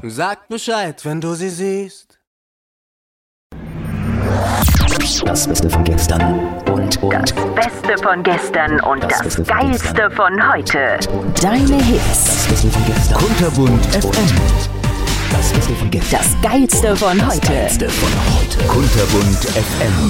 Sag Bescheid, wenn du sie siehst. Das Beste von gestern und Das Beste von gestern und das Geilste von heute. deine Hits. Das Beste von gestern. Kunterbunt FM. Das Beste von gestern. Das Geilste von heute. Das Geilste von heute. Kunterbunt FM.